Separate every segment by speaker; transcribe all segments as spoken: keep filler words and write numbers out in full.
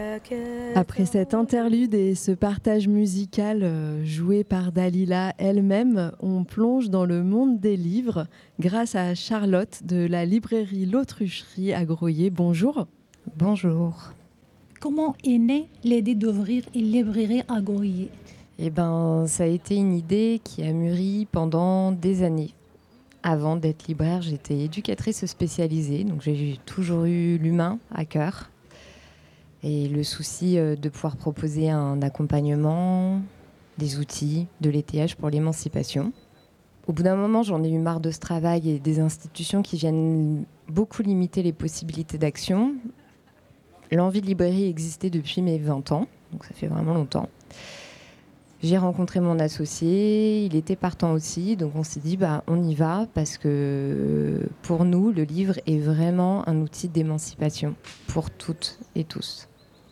Speaker 1: Après cette interlude et ce partage musical euh, joué par Dalila elle-même, on plonge dans le monde des livres grâce à Charlotte de la librairie L'Autrucherie à Groyer. Bonjour.
Speaker 2: Bonjour.
Speaker 3: Comment est née l'idée d'ouvrir une librairie à Groyer ?
Speaker 2: Eh ben, ça a été une idée qui a mûri pendant des années. Avant d'être libraire, j'étais éducatrice spécialisée, donc j'ai toujours eu l'humain à cœur. Et le souci de pouvoir proposer un accompagnement, des outils, de l'étayage pour l'émancipation. Au bout d'un moment, j'en ai eu marre de ce travail et des institutions qui viennent beaucoup limiter les possibilités d'action. L'envie de librairie existait depuis mes vingt ans, donc ça fait vraiment longtemps. J'ai rencontré mon associé, il était partant aussi, donc on s'est dit bah, on y va parce que pour nous, le livre est vraiment un outil d'émancipation pour toutes et tous.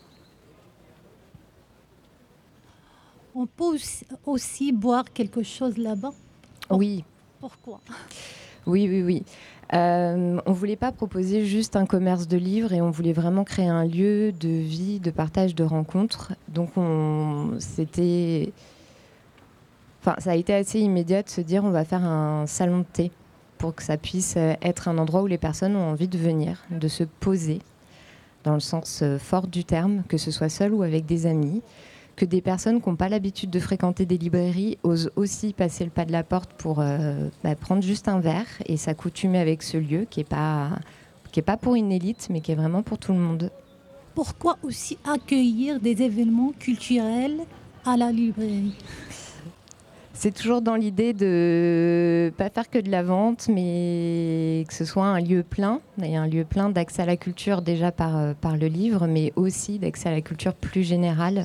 Speaker 3: On peut aussi, aussi boire quelque chose là-bas ?
Speaker 2: Oui.
Speaker 3: Pourquoi ?
Speaker 2: Oui, oui, oui. Euh, on ne voulait pas proposer juste un commerce de livres et on voulait vraiment créer un lieu de vie, de partage, de rencontres. Donc, on, c'était... enfin, ça a été assez immédiat de se dire on va faire un salon de thé pour que ça puisse être un endroit où les personnes ont envie de venir, de se poser, dans le sens fort du terme, que ce soit seul ou avec des amis, que des personnes qui n'ont pas l'habitude de fréquenter des librairies osent aussi passer le pas de la porte pour euh, bah, prendre juste un verre et s'accoutumer avec ce lieu qui n'est pas, qui est pas pour une élite, mais qui est vraiment pour tout le monde.
Speaker 3: Pourquoi aussi accueillir des événements culturels à la librairie ?
Speaker 2: C'est toujours dans l'idée de ne pas faire que de la vente, mais que ce soit un lieu plein, et un lieu plein d'accès à la culture déjà par, par le livre, mais aussi d'accès à la culture plus générale,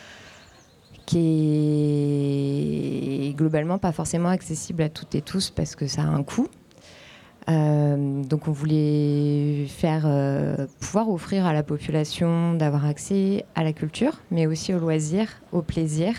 Speaker 2: qui est globalement pas forcément accessible à toutes et tous parce que ça a un coût. Euh, donc on voulait faire euh, pouvoir offrir à la population d'avoir accès à la culture, mais aussi aux loisirs, au plaisir,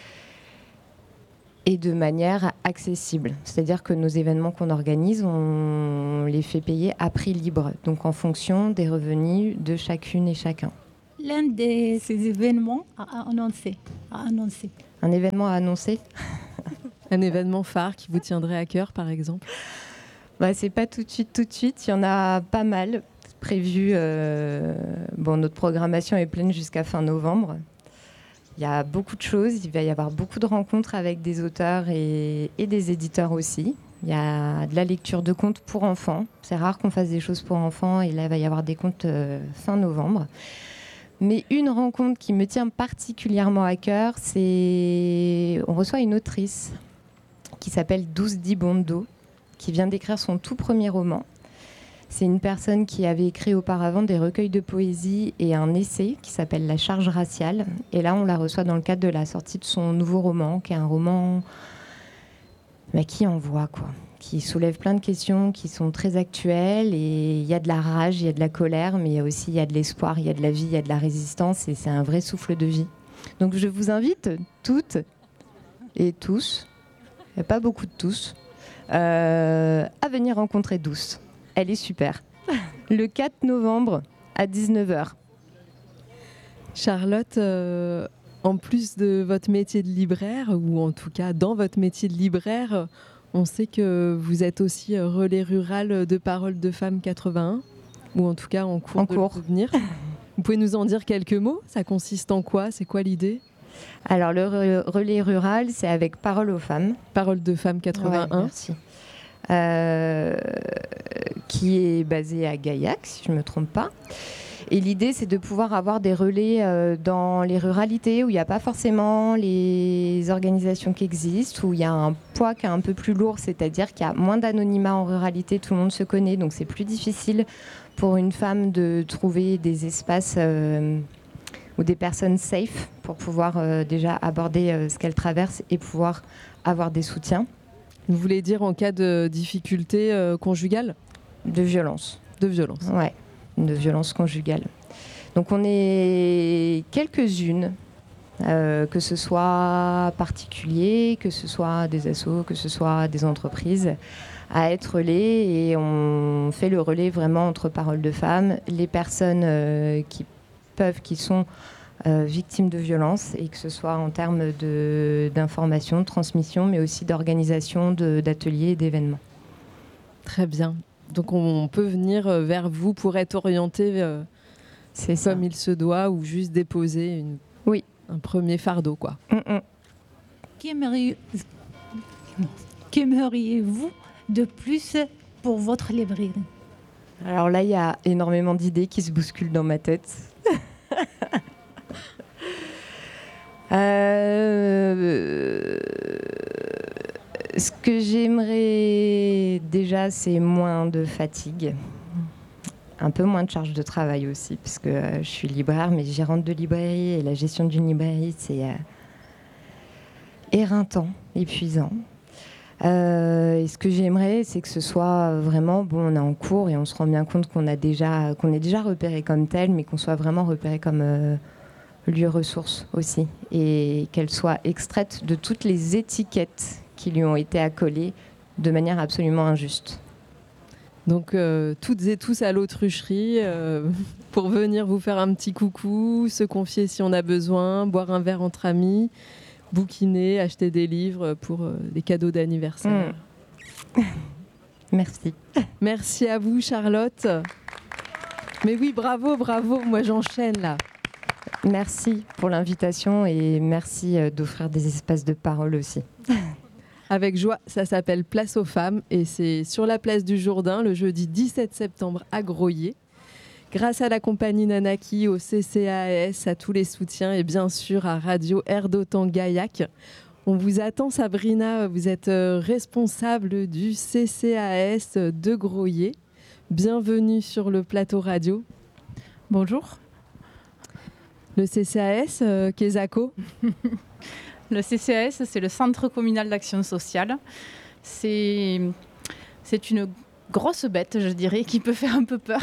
Speaker 2: et de manière accessible. C'est-à-dire que nos événements qu'on organise, on les fait payer à prix libre, donc en fonction des revenus de chacune et chacun.
Speaker 3: L'un de ces événements à annoncer. À annoncer.
Speaker 2: Un événement à annoncer ?
Speaker 1: Un événement phare qui vous tiendrait à cœur, par exemple ?
Speaker 2: Bah, c'est pas tout de suite, tout de suite. Il y en a pas mal prévus. Euh... Bon, notre programmation est pleine jusqu'à fin novembre. Il y a beaucoup de choses. Il va y avoir beaucoup de rencontres avec des auteurs et, et des éditeurs aussi. Il y a de la lecture de contes pour enfants. C'est rare qu'on fasse des choses pour enfants. Et là, il va y avoir des contes euh, fin novembre. Mais une rencontre qui me tient particulièrement à cœur, c'est... On reçoit une autrice qui s'appelle Douce Dibondo, qui vient d'écrire son tout premier roman. C'est une personne qui avait écrit auparavant des recueils de poésie et un essai qui s'appelle La charge raciale. Et là, on la reçoit dans le cadre de la sortie de son nouveau roman, qui est un roman bah, qui envoie, quoi, qui soulève plein de questions qui sont très actuelles. Et il y a de la rage, il y a de la colère, mais il y a aussi il y a de l'espoir, il y a de la vie, il y a de la résistance. Et c'est un vrai souffle de vie. Donc je vous invite toutes et tous, il n'y a pas beaucoup de tous, euh, à venir rencontrer Douce. Elle est super. Le quatre novembre à dix-neuf heures.
Speaker 1: Charlotte, euh, en plus de votre métier de libraire, ou en tout cas dans votre métier de libraire, on sait que vous êtes aussi relais rural de Paroles de Femmes quatre-vingt-un, ou en tout cas en cours
Speaker 2: en
Speaker 1: de
Speaker 2: cours.
Speaker 1: devenir. Vous pouvez nous en dire quelques mots ? Ça consiste en quoi ? C'est quoi l'idée ?
Speaker 2: Alors le re- relais rural, c'est avec Paroles aux femmes.
Speaker 1: Paroles de Femmes quatre-vingt-un.
Speaker 2: Ouais, merci. Euh, qui est basé à Gaillac, si je ne me trompe pas. Et l'idée, c'est de pouvoir avoir des relais euh, dans les ruralités où il n'y a pas forcément les organisations qui existent, où il y a un poids qui est un peu plus lourd, c'est-à-dire qu'il y a moins d'anonymat en ruralité, tout le monde se connaît, donc c'est plus difficile pour une femme de trouver des espaces euh, ou des personnes safe pour pouvoir euh, déjà aborder euh, ce qu'elle traverse et pouvoir avoir des soutiens.
Speaker 1: Vous voulez dire en cas de difficulté euh, conjugale ?
Speaker 2: De violence.
Speaker 1: De violence.
Speaker 2: Ouais, de violence conjugale. Donc on est quelques-unes, euh, que ce soit particuliers, que ce soit des assos, que ce soit des entreprises, à être relais, et on fait le relais vraiment entre Paroles de Femmes, les personnes euh, qui peuvent, qui sont euh, victimes de violences, et que ce soit en termes de, d'information, de transmission, mais aussi d'organisation de, d'ateliers et d'événements.
Speaker 1: Très bien. Donc on peut venir vers vous pour être orienté euh,
Speaker 2: C'est ça.
Speaker 1: comme il se doit, ou juste déposer une,
Speaker 2: oui.
Speaker 1: un premier fardeau, quoi.
Speaker 2: Mm-mm.
Speaker 3: Qu'aimeriez- Qu'aimeriez-vous de plus pour votre librairie?
Speaker 2: Alors là, il y a énormément d'idées qui se bousculent dans ma tête. euh, ce que j'aimerais déjà, c'est moins de fatigue, un peu moins de charge de travail aussi, parce que euh, je suis libraire, mais gérante de librairie, et la gestion d'une librairie, c'est euh, éreintant, épuisant. Euh, et ce que j'aimerais, c'est que ce soit vraiment, bon, on est en cours et on se rend bien compte qu'on a déjà, qu'on est déjà repéré comme tel, mais qu'on soit vraiment repéré comme euh, lieu ressource aussi, et qu'elle soit extraite de toutes les étiquettes qui lui ont été accolées de manière absolument injuste.
Speaker 1: Donc euh, toutes et tous à l'Autrucherie euh, pour venir vous faire un petit coucou, se confier si on a besoin, boire un verre entre amis, bouquiner, acheter des livres pour euh, des cadeaux d'anniversaire.
Speaker 2: Mmh. Merci.
Speaker 1: Merci à vous, Charlotte. Mais oui, bravo, bravo, moi j'enchaîne là.
Speaker 2: Merci pour l'invitation et merci d'offrir des espaces de parole aussi.
Speaker 1: Avec joie, ça s'appelle Place aux femmes et c'est sur la place du Jourdain le jeudi dix-sept septembre à Groyer. Grâce à la compagnie Nanaki, au C C A S, à tous les soutiens et bien sûr à Radio Air d'Otan Gaillac. On vous attend, Sabrina, vous êtes responsable du C C A S de Groyer. Bienvenue sur le plateau radio.
Speaker 4: Bonjour.
Speaker 1: Le C C A S, euh, Kezako.
Speaker 4: Le C C A S, c'est le Centre communal d'action sociale. C'est, c'est une grosse bête, je dirais, qui peut faire un peu peur.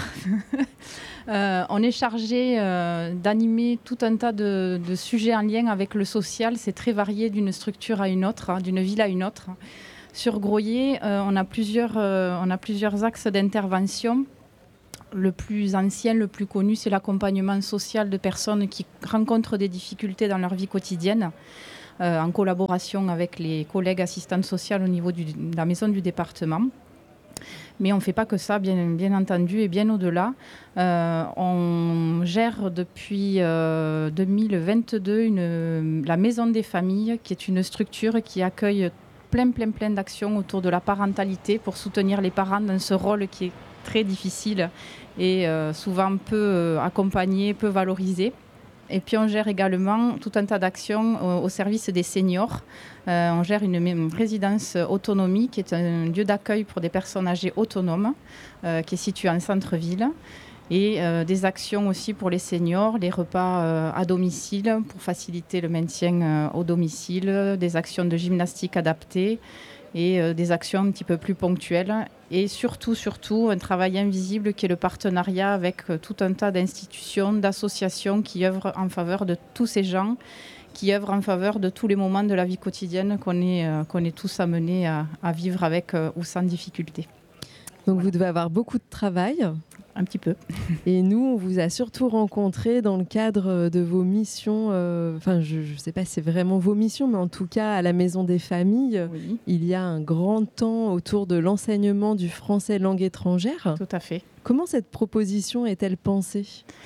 Speaker 4: euh, on est chargé euh, d'animer tout un tas de, de sujets en lien avec le social. C'est très varié d'une structure à une autre, hein, d'une ville à une autre. Sur Groyer, euh, on a plusieurs, euh, on a plusieurs axes d'intervention. Le plus ancien, le plus connu, c'est l'accompagnement social de personnes qui rencontrent des difficultés dans leur vie quotidienne, euh, en collaboration avec les collègues assistantes sociales au niveau du, de la maison du département. Mais on ne fait pas que ça, bien, bien entendu, et bien au-delà. Euh, on gère depuis euh, deux mille vingt-deux une, la Maison des familles, qui est une structure qui accueille plein, plein, plein d'actions autour de la parentalité pour soutenir les parents dans ce rôle qui est très difficile et euh, souvent peu euh, accompagné, peu valorisé. Et puis on gère également tout un tas d'actions au, au service des seniors. Euh, on gère une, une résidence autonomie qui est un lieu d'accueil pour des personnes âgées autonomes euh, qui est situé en centre-ville. Et euh, des actions aussi pour les seniors, les repas euh, à domicile pour faciliter le maintien euh, au domicile, des actions de gymnastique adaptées et euh, des actions un petit peu plus ponctuelles. Et surtout, surtout, un travail invisible qui est le partenariat avec euh, tout un tas d'institutions, d'associations qui œuvrent en faveur de tous ces gens, qui œuvrent en faveur de tous les moments de la vie quotidienne qu'on est, euh, qu'on est tous amenés à, à vivre avec euh, ou sans difficulté.
Speaker 1: Donc voilà. Vous devez avoir beaucoup de travail.
Speaker 4: Un petit peu.
Speaker 1: Et nous, on vous a surtout rencontré dans le cadre de vos missions, euh, enfin je ne sais pas si c'est vraiment vos missions, mais en tout cas à la Maison des familles,
Speaker 4: Oui.
Speaker 1: Il y a un grand temps autour de l'enseignement du français langue étrangère.
Speaker 4: Tout à fait.
Speaker 1: Comment cette proposition est-elle pensée ?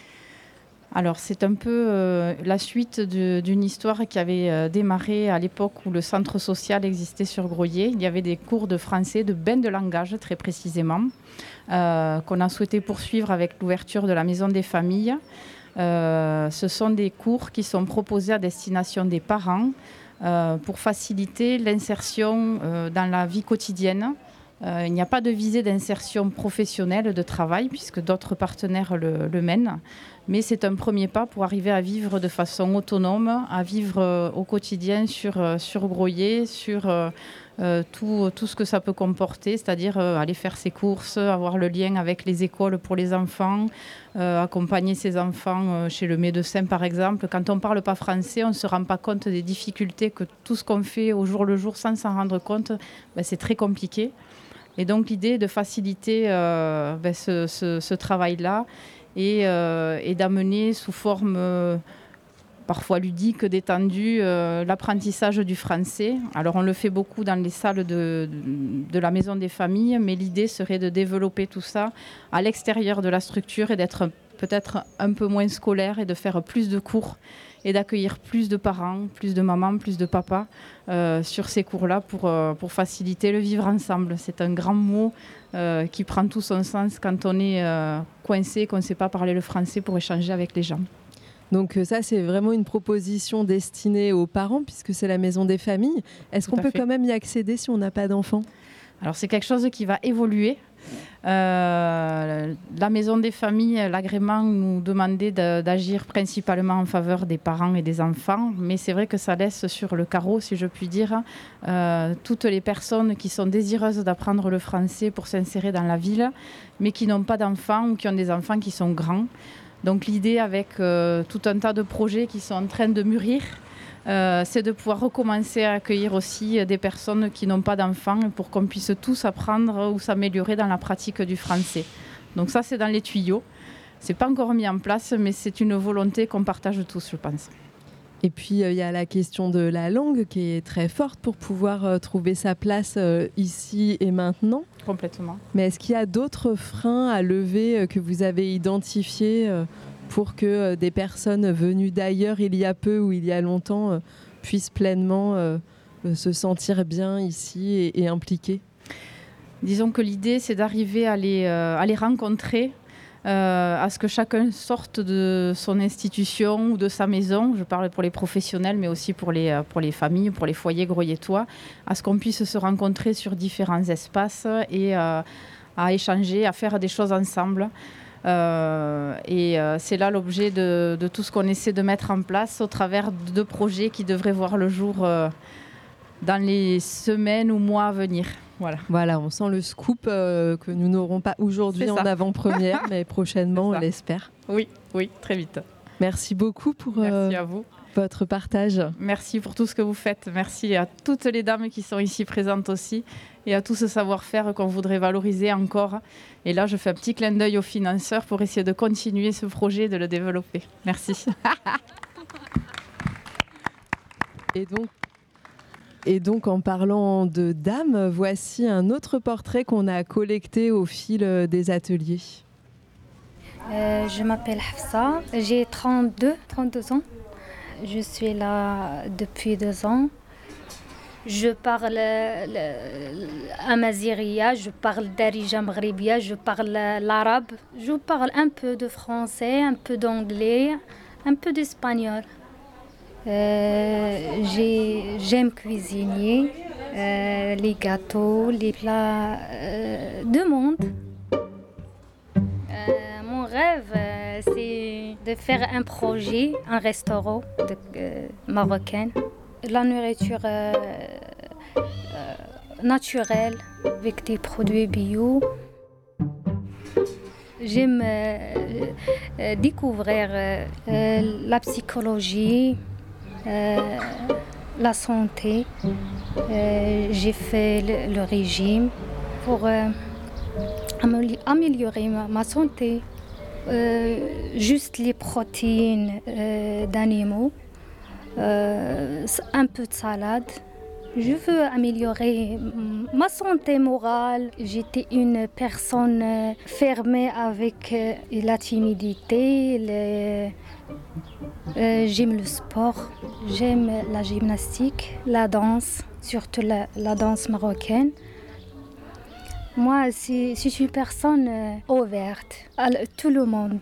Speaker 4: Alors, c'est un peu euh, la suite de, d'une histoire qui avait euh, démarré à l'époque où le centre social existait sur Groyer. Il y avait des cours de français, de bain de langage très précisément, euh, qu'on a souhaité poursuivre avec l'ouverture de la Maison des familles. Euh, ce sont des cours qui sont proposés à destination des parents euh, pour faciliter l'insertion euh, dans la vie quotidienne. Euh, il n'y a pas de visée d'insertion professionnelle de travail puisque d'autres partenaires le, le mènent. Mais c'est un premier pas pour arriver à vivre de façon autonome, à vivre euh, au quotidien sur, euh, sur Groyer, sur euh, euh, tout, tout ce que ça peut comporter, c'est-à-dire euh, aller faire ses courses, avoir le lien avec les écoles pour les enfants, euh, accompagner ses enfants euh, chez le médecin par exemple. Quand on ne parle pas français, on ne se rend pas compte des difficultés que tout ce qu'on fait au jour le jour sans s'en rendre compte, ben, c'est très compliqué. Et donc l'idée est de faciliter euh, ben, ce, ce, ce travail-là et, euh, et d'amener sous forme euh, parfois ludique, détendue, euh, l'apprentissage du français. Alors on le fait beaucoup dans les salles de, de, de la Maison des Familles, mais l'idée serait de développer tout ça à l'extérieur de la structure et d'être peut-être un peu moins scolaire et de faire plus de cours et d'accueillir plus de parents, plus de mamans, plus de papas euh, sur ces cours-là pour, euh, pour faciliter le vivre ensemble. C'est un grand mot euh, qui prend tout son sens quand on est euh, coincé, qu'on ne sait pas parler le français pour échanger avec les gens.
Speaker 1: Donc ça, c'est vraiment une proposition destinée aux parents puisque c'est la Maison des Familles. Est-ce
Speaker 4: Tout
Speaker 1: qu'on
Speaker 4: à
Speaker 1: peut
Speaker 4: fait.
Speaker 1: quand même y accéder si on n'a pas d'enfants ?
Speaker 4: Alors c'est quelque chose qui va évoluer. Euh, la Maison des Familles, l'agrément nous demandait de, d'agir principalement en faveur des parents et des enfants, mais c'est vrai que ça laisse sur le carreau, si je puis dire, euh, toutes les personnes qui sont désireuses d'apprendre le français pour s'insérer dans la ville, mais qui n'ont pas d'enfants ou qui ont des enfants qui sont grands. Donc l'idée avec euh, tout un tas de projets qui sont en train de mûrir, Euh, c'est de pouvoir recommencer à accueillir aussi des personnes qui n'ont pas d'enfants pour qu'on puisse tous apprendre ou s'améliorer dans la pratique du français. Donc ça, c'est dans les tuyaux. C'est pas encore mis en place, mais c'est une volonté qu'on partage tous, je pense.
Speaker 1: Et puis, il euh, y a la question de la langue qui est très forte pour pouvoir euh, trouver sa place euh, ici et maintenant.
Speaker 4: Complètement.
Speaker 1: Mais est-ce qu'il y a d'autres freins à lever euh, que vous avez identifiés euh, pour que euh, des personnes venues d'ailleurs il y a peu ou il y a longtemps euh, puissent pleinement euh, euh, se sentir bien ici et, et impliquées ?
Speaker 4: Disons que l'idée, c'est d'arriver à les, euh, à les rencontrer, euh, à ce que chacun sorte de son institution ou de sa maison. Je parle pour les professionnels, mais aussi pour les, pour les familles, pour les foyers groyetois, à ce qu'on puisse se rencontrer sur différents espaces et euh, à échanger, à faire des choses ensemble. Euh, et euh, c'est là l'objet de, de tout ce qu'on essaie de mettre en place au travers de projets qui devraient voir le jour euh, dans les semaines ou mois à venir. Voilà.
Speaker 1: Voilà, on sent le scoop euh, que nous n'aurons pas aujourd'hui en avant-première, mais prochainement, on l'espère.
Speaker 4: Oui, oui, très vite.
Speaker 1: Merci beaucoup pour euh,
Speaker 4: Merci à vous.
Speaker 1: Votre partage.
Speaker 4: Merci pour tout ce que vous faites. Merci à toutes les dames qui sont ici présentes aussi et à tout ce savoir-faire qu'on voudrait valoriser encore. Et là, je fais un petit clin d'œil aux financeurs pour essayer de continuer ce projet et de le développer. Merci.
Speaker 1: Et donc, et donc, en parlant de dames, voici un autre portrait qu'on a collecté au fil des ateliers.
Speaker 5: Euh, je m'appelle Hafsa, j'ai trente-deux, trente-deux ans. Je suis là depuis deux ans. Je parle l'amaziria, je parle darija maghribia, je parle l'arabe. Je parle un peu de français, un peu d'anglais, un peu d'espagnol. Euh, j'ai, j'aime cuisiner euh, les gâteaux, les plats euh, de monde. Euh, mon rêve, euh, c'est de faire un projet, un restaurant de, euh, marocain. La nourriture euh, euh, naturelle avec des produits bio. J'aime euh, euh, découvrir euh, euh, la psychologie, euh, la santé. Euh, j'ai fait le, le régime pour euh, améliorer ma, ma santé. Euh, juste les protéines euh, d'animaux, euh, un peu de salade. Je veux améliorer ma santé morale. J'étais une personne fermée avec la timidité. Le... Euh, j'aime le sport, j'aime la gymnastique, la danse, surtout la, la danse marocaine. Moi, c'est, c'est une personne euh, ouverte à tout le monde.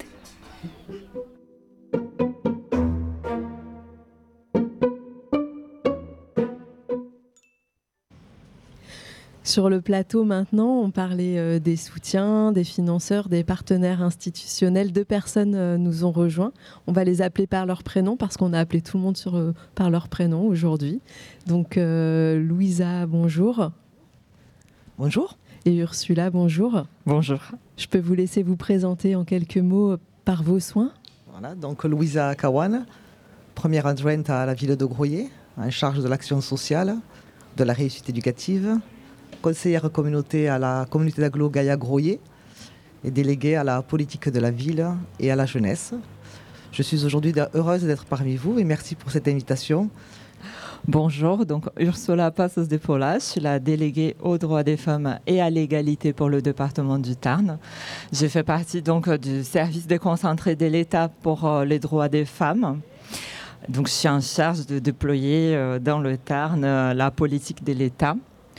Speaker 1: Sur le plateau maintenant, on parlait euh, des soutiens, des financeurs, des partenaires institutionnels. Deux personnes euh, nous ont rejoints. On va les appeler par leur prénom parce qu'on a appelé tout le monde sur, euh, par leur prénom aujourd'hui. Donc euh, Louisa, bonjour.
Speaker 6: Bonjour.
Speaker 1: Et Ursula, bonjour.
Speaker 6: Bonjour.
Speaker 1: Je peux vous laisser vous présenter en quelques mots par vos soins.
Speaker 6: Voilà, donc Louisa Kawan, première adjointe à la ville de Groyer, en charge de l'action sociale, de la réussite éducative, conseillère communauté à la communauté d'agglo Gaïa Groyer et déléguée à la politique de la ville et à la jeunesse. Je suis aujourd'hui heureuse d'être parmi vous et merci pour cette invitation.
Speaker 7: Bonjour, donc Ursula Passos de Paula, je suis la déléguée aux droits des femmes et à l'égalité pour le département du Tarn. Je fais partie donc du service déconcentré de l'État pour euh, les droits des femmes. Donc je suis en charge de déployer euh, dans le Tarn euh, la politique de l'État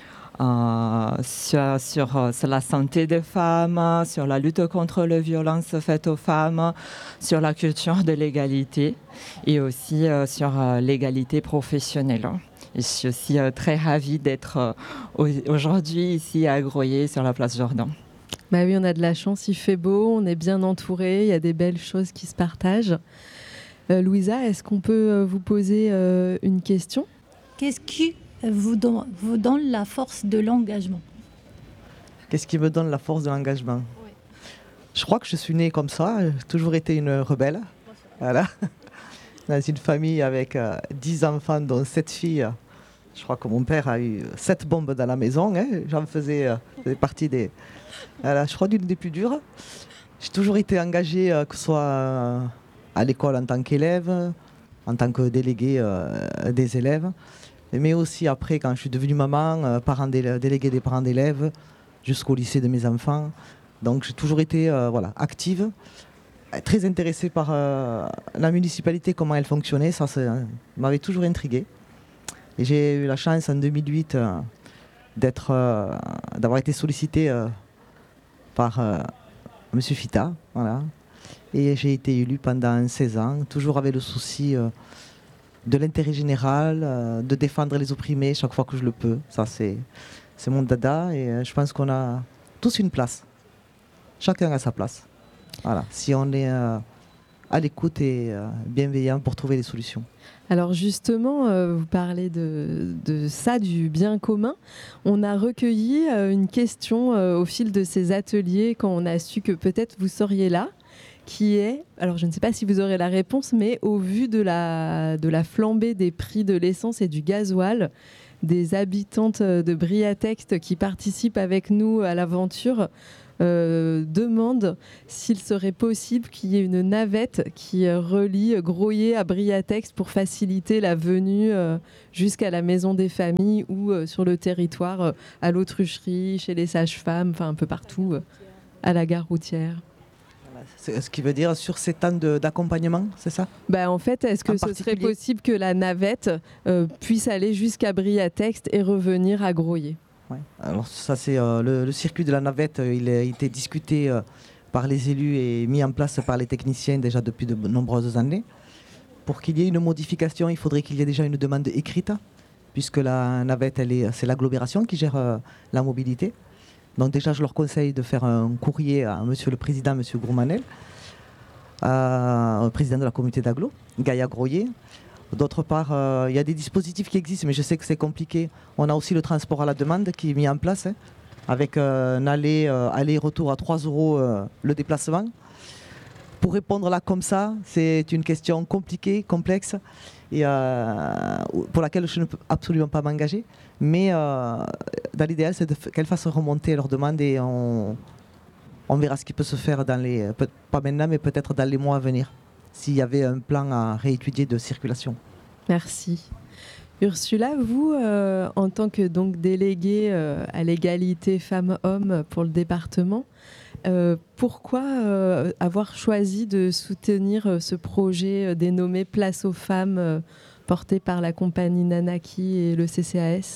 Speaker 7: euh, sur, sur, euh, sur la santé des femmes, sur la lutte contre les violences faites aux femmes, sur la culture de l'égalité et aussi euh, sur euh, l'égalité professionnelle. Et je suis aussi euh, très ravie d'être euh, aujourd'hui ici à Groyer sur la place Jordan.
Speaker 1: Bah oui, on a de la chance, il fait beau, on est bien entouré, il y a des belles choses qui se partagent. Euh, Louisa, est-ce qu'on peut euh, vous poser euh, une question ?
Speaker 3: Qu'est-ce qui vous donne, vous donne la force de l'engagement ?
Speaker 6: Qu'est-ce qui me donne la force de l'engagement ? Oui. Je crois que je suis née comme ça, j'ai toujours été une rebelle. Voilà. Dans une famille avec euh, dix enfants, dont sept filles. Je crois que mon père a eu sept bombes dans la maison. Hein. J'en faisais, euh, faisais partie des... Voilà, je crois d'une des plus dures. J'ai toujours été engagée, euh, que ce soit euh, à l'école en tant qu'élève, en tant que déléguée euh, des élèves, mais aussi après, quand je suis devenue maman, euh, parent délé- déléguée des parents d'élèves, jusqu'au lycée de mes enfants. Donc j'ai toujours été euh, voilà, active, très intéressée par euh, la municipalité, comment elle fonctionnait. Ça, ça m'avait toujours intriguée. Et j'ai eu la chance en deux mille huit euh, d'être, euh, d'avoir été sollicitée euh, par euh, M. Fita. Voilà. Et j'ai été élue pendant seize ans, toujours avec le souci euh, de l'intérêt général, euh, de défendre les opprimés chaque fois que je le peux. Ça, c'est, c'est mon dada et euh, je pense qu'on a tous une place. Chacun a sa place. Voilà. Si on est euh, à l'écoute et euh, bienveillant pour trouver des solutions.
Speaker 1: Alors justement, euh, vous parlez de, de ça, du bien commun. On a recueilli euh, une question euh, au fil de ces ateliers quand on a su que peut-être vous seriez là, qui est, alors je ne sais pas si vous aurez la réponse, mais au vu de la, de la flambée des prix de l'essence et du gasoil, des habitantes de Briatext qui participent avec nous à l'aventure euh, demandent s'il serait possible qu'il y ait une navette qui relie Groyer à Briatext pour faciliter la venue euh, jusqu'à la maison des familles ou euh, sur le territoire, euh, à l'Autrucherie, chez les sages-femmes, enfin un peu partout, euh, à la gare routière.
Speaker 6: C'est ce qui veut dire sur ces temps de, d'accompagnement, c'est ça ?
Speaker 1: Bah en fait, est-ce que
Speaker 6: en
Speaker 1: ce
Speaker 6: particulier
Speaker 1: serait possible que la navette euh, puisse aller jusqu'à Briatext et revenir à Groyer ?
Speaker 6: Ouais. Alors ça, c'est euh, le, le circuit de la navette. Euh, il a été discuté euh, par les élus et mis en place par les techniciens déjà depuis de nombreuses années. Pour qu'il y ait une modification, il faudrait qu'il y ait déjà une demande écrite, puisque la navette, elle est, c'est l'agglomération qui gère euh, la mobilité. Donc déjà, je leur conseille de faire un courrier à Monsieur le Président, Monsieur Gourmanel, euh, président de la communauté d'agglo, Gaïa Groyer. D'autre part, euh, il y a des dispositifs qui existent, mais je sais que c'est compliqué. On a aussi le transport à la demande qui est mis en place, hein, avec euh, un aller, euh, aller-retour à trois euros euh, le déplacement. Pour répondre là comme ça, c'est une question compliquée, complexe, et euh, pour laquelle je ne peux absolument pas m'engager. Mais euh, dans l'idéal, c'est de f- qu'elles fassent remonter leurs demandes et on, on verra ce qui peut se faire dans les, peut- pas maintenant, mais peut-être dans les mois à venir, s'il y avait un plan à réétudier de circulation.
Speaker 1: Merci. Ursula, vous, euh, en tant que donc, déléguée euh, à l'égalité femmes-hommes pour le département, euh, pourquoi euh, avoir choisi de soutenir euh, ce projet euh, dénommé Place aux femmes, euh, porté par la compagnie Nanaki et le C C A S ?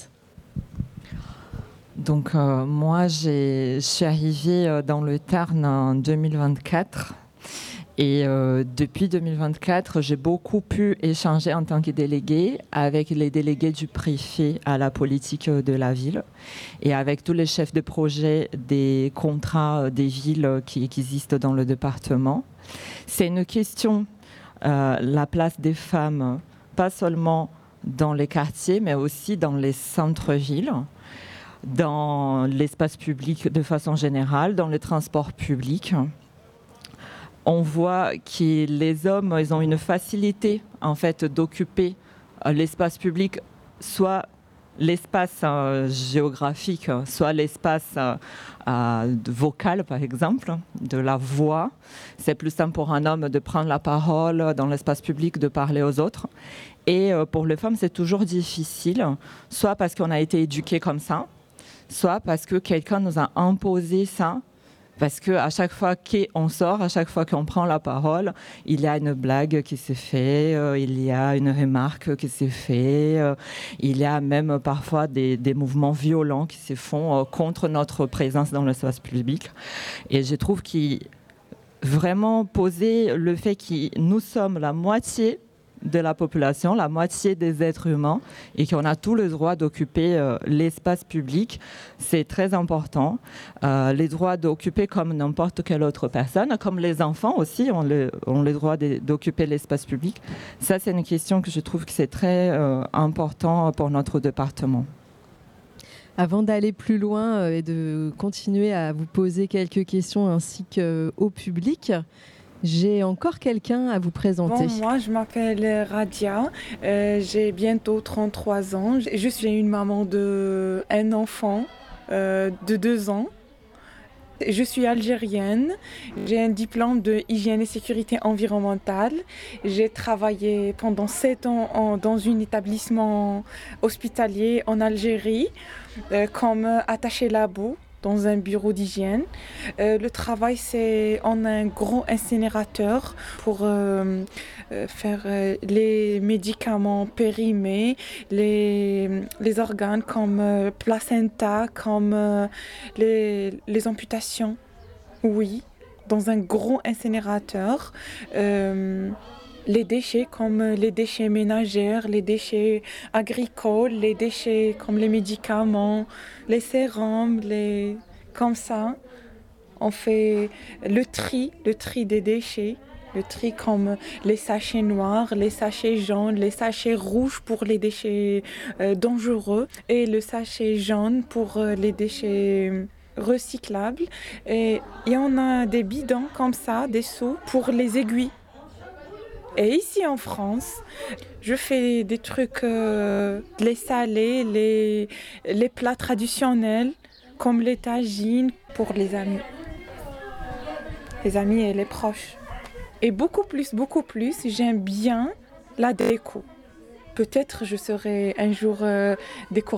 Speaker 7: Donc euh, moi, j'ai, je suis arrivée euh, dans le Tarn en deux mille vingt-quatre. Et euh, depuis deux mille vingt-quatre, j'ai beaucoup pu échanger en tant que déléguée avec les délégués du préfet à la politique de la ville et avec tous les chefs de projet des contrats des villes qui, qui existent dans le département. C'est une question, euh, la place des femmes, pas seulement dans les quartiers, mais aussi dans les centres-villes, dans l'espace public de façon générale, dans les transports publics. On voit que les hommes, ils ont une facilité en fait d'occuper l'espace public, soit l'espace euh, géographique, soit l'espace euh, euh, vocal, par exemple, de la voix. C'est plus simple pour un homme de prendre la parole dans l'espace public, de parler aux autres. Et euh, pour les femmes, c'est toujours difficile, soit parce qu'on a été éduqués comme ça, soit parce que quelqu'un nous a imposé ça. Parce qu'à chaque fois qu'on sort, à chaque fois qu'on prend la parole, il y a une blague qui s'est faite, euh, il y a une remarque qui s'est faite, euh, il y a même parfois des, des mouvements violents qui se font euh, contre notre présence dans l'espace public. Et je trouve qu'il vraiment poser le fait que nous sommes la moitié de la population, la moitié des êtres humains, et qu'on a tout le droit d'occuper euh, l'espace public, c'est très important. Euh, les droits d'occuper comme n'importe quelle autre personne, comme les enfants aussi ont le, ont le droit de, d'occuper l'espace public. Ça, c'est une question que je trouve que c'est très euh, important pour notre département.
Speaker 1: Avant d'aller plus loin euh, et de continuer à vous poser quelques questions ainsi qu'au public, j'ai encore quelqu'un à vous présenter.
Speaker 8: Bon, moi, je m'appelle Radia. Euh, j'ai bientôt trente-trois ans. J'ai, juste, j'ai une maman de un enfant euh, de deux ans. Je suis algérienne. J'ai un diplôme de hygiène et sécurité environnementale. J'ai travaillé pendant sept ans en, dans un établissement hospitalier en Algérie euh, comme attachée labo dans un bureau d'hygiène. Euh, le travail, c'est en un gros incinérateur pour euh, euh, faire euh, les médicaments périmés, les, les organes comme euh, placenta, comme euh, les, les amputations. Oui, dans un gros incinérateur. Euh, les déchets comme les déchets ménagers, les déchets agricoles, les déchets comme les médicaments, les sérums, les... comme ça. On fait le tri, le tri des déchets, le tri comme les sachets noirs, les sachets jaunes, les sachets rouges pour les déchets euh, dangereux et le sachet jaune pour euh, les déchets recyclables. Et il y en a des bidons comme ça, des seaux pour les aiguilles. Et ici en France, je fais des trucs, euh, les salés, les, les plats traditionnels, comme les tagines pour les amis. Les amis et les proches. Et beaucoup plus, beaucoup plus, j'aime bien la déco. Peut-être je serai un jour euh, décoratrice.